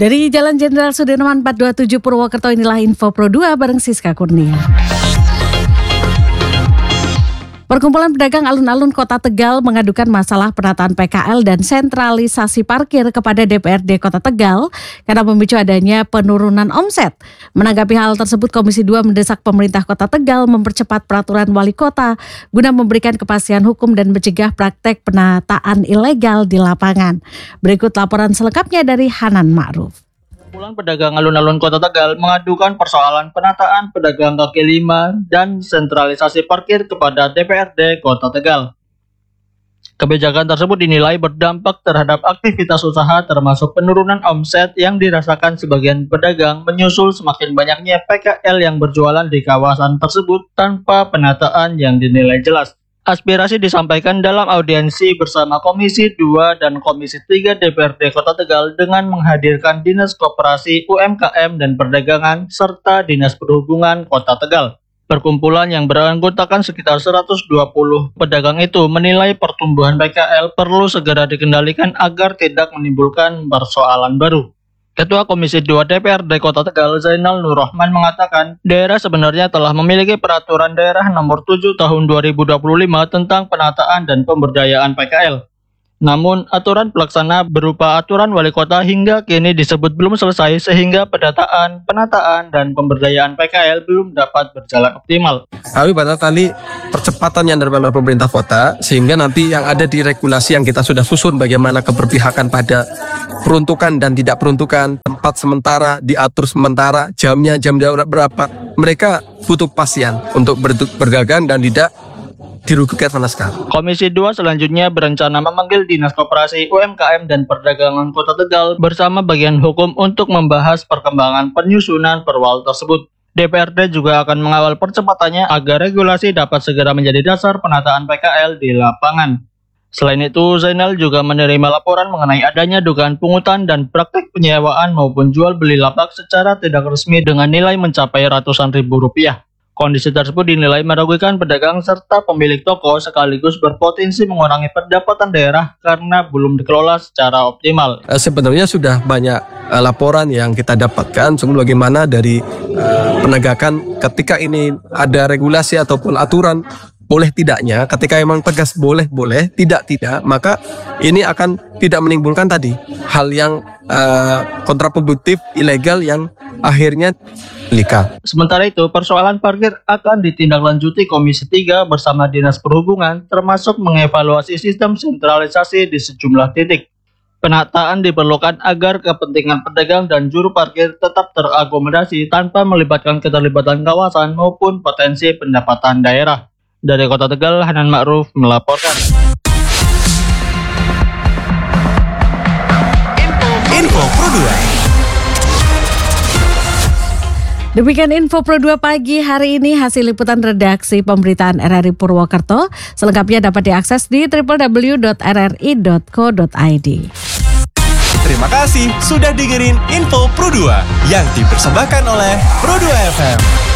Dari Jalan Jenderal Sudirman 427 Purwokerto, inilah Info Pro 2 bareng Siska Kurnia. Perkumpulan Pedagang Alun-Alun Kota Tegal mengadukan masalah penataan PKL dan sentralisasi parkir kepada DPRD Kota Tegal karena memicu adanya penurunan omset. Menanggapi hal tersebut, Komisi 2 mendesak pemerintah Kota Tegal mempercepat peraturan wali kota guna memberikan kepastian hukum dan mencegah praktek penataan ilegal di lapangan. Berikut laporan selengkapnya dari Hanan Ma'ruf. Perkumpulan Pedagang Alun-Alun Kota Tegal mengadukan persoalan penataan pedagang kaki lima dan sentralisasi parkir kepada DPRD Kota Tegal. Kebijakan tersebut dinilai berdampak terhadap aktivitas usaha termasuk penurunan omset yang dirasakan sebagian pedagang menyusul semakin banyaknya PKL yang berjualan di kawasan tersebut tanpa penataan yang dinilai jelas. Aspirasi disampaikan dalam audiensi bersama Komisi 2 dan Komisi 3 DPRD Kota Tegal dengan menghadirkan Dinas Koperasi, UMKM dan Perdagangan serta Dinas Perhubungan Kota Tegal. Perkumpulan yang beranggotakan sekitar 120 pedagang itu menilai pertumbuhan PKL perlu segera dikendalikan agar tidak menimbulkan persoalan baru. Ketua Komisi 2 DPRD Kota Tegal Zainal Nur Rahman mengatakan, daerah sebenarnya telah memiliki peraturan daerah nomor 7 tahun 2025 tentang penataan dan pemberdayaan PKL. Namun, aturan pelaksana berupa aturan wali kota hingga kini disebut belum selesai sehingga penataan dan pemberdayaan PKL belum dapat berjalan optimal. Kami pada tadi percepatan yang dari pemerintah kota sehingga nanti yang ada di regulasi yang kita sudah susun bagaimana keberpihakan pada peruntukan dan tidak peruntukan, tempat sementara, diatur sementara, jamnya jam berapa. Mereka butuh kepastian untuk berdagang dan tidak dirugikan sama sekali. Komisi 2 selanjutnya berencana memanggil Dinas Koperasi, UMKM dan Perdagangan Kota Tegal bersama bagian hukum untuk membahas perkembangan penyusunan perwal tersebut. DPRD juga akan mengawal percepatannya agar regulasi dapat segera menjadi dasar penataan PKL di lapangan. Selain itu, Zainal juga menerima laporan mengenai adanya dugaan pungutan dan praktik penyewaan maupun jual beli lapak secara tidak resmi dengan nilai mencapai ratusan ribu rupiah. Kondisi tersebut dinilai merugikan pedagang serta pemilik toko sekaligus berpotensi mengurangi pendapatan daerah karena belum dikelola secara optimal. Sebenarnya sudah banyak laporan yang kita dapatkan soal bagaimana dari penegakan ketika ini ada regulasi ataupun aturan boleh tidaknya, ketika memang tegas boleh, tidak, maka ini akan tidak menimbulkan tadi hal yang kontraproduktif, ilegal yang akhirnya legal. Sementara itu, persoalan parkir akan ditindaklanjuti Komisi 3 bersama Dinas Perhubungan termasuk mengevaluasi sistem sentralisasi di sejumlah titik. Penataan diperlukan agar kepentingan pedagang dan juru parkir tetap terakomodasi tanpa melibatkan keterlibatan kawasan maupun potensi pendapatan daerah. Dari Kota Tegal, Hanan Ma'ruf melaporkan. Info Pro 2. Demikian Info Pro 2 pagi hari ini, hasil liputan redaksi pemberitaan RRI Purwokerto. Selengkapnya dapat diakses di www.rri.co.id. Terima kasih sudah dengerin Info Pro 2 yang dipersembahkan oleh Pro 2 FM.